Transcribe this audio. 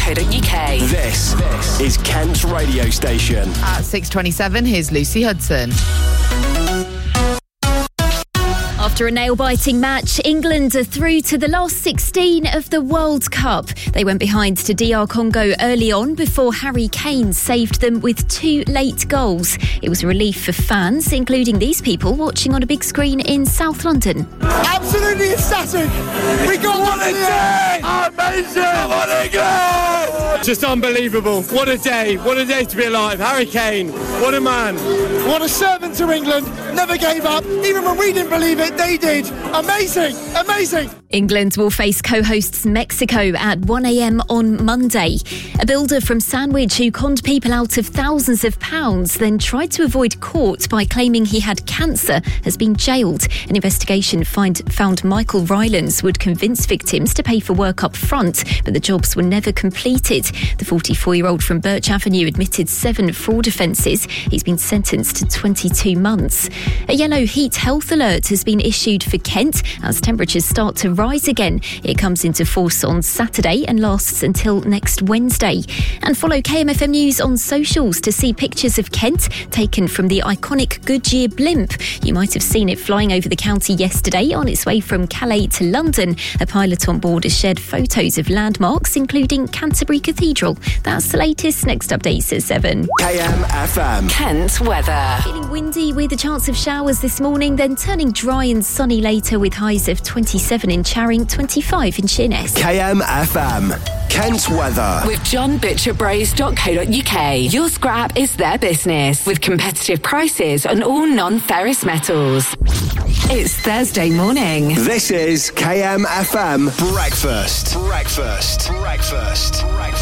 kent.co.uk. This is Kent's radio station. At 6:27, here's Lucy Hudson. After a nail-biting match, England are through to the last 16 of the World Cup. They went behind to DR Congo early on before Harry Kane saved them with 2 late goals. It was a relief for fans, including these people watching on a big screen in South London. Absolutely ecstatic! We got one a day! Amazing! Come on, England! Just unbelievable. What a day to be alive. Harry Kane, what a man. What a servant to England. Never gave up. Even when we didn't believe it, they did. Amazing! Amazing! England will face co-hosts Mexico at 1 a.m. on Monday. A builder from Sandwich who conned people out of thousands of pounds, then tried to avoid court by claiming he had cancer, has been jailed. An investigation found Michael Rylands would convince victims to pay for work up front, but the jobs were never completed. The 44-year-old from Birch Avenue admitted 7 fraud offences. He's been sentenced to 22 months. A yellow heat health alert has been issued for Kent as temperatures start to rise again. It comes into force on Saturday and lasts until next Wednesday. And follow KMFM News on socials to see pictures of Kent taken from the iconic Goodyear blimp. You might have seen it flying over the county yesterday on its way from Calais to London. A pilot on board has shared photos of landmarks, including Canterbury Cathedral. That's the latest. Next updates at 7. KMFM. Kent weather. Feeling windy with a chance of showers this morning, then turning dry and sunny later with highs of 27 in Charing, 25 in Sheerness. KMFM. Kent weather. With johnbutcherbros.co.uk. Your scrap is their business with competitive prices on all non-ferrous metals. It's Thursday morning. This is KMFM Breakfast. Breakfast. Breakfast. Breakfast.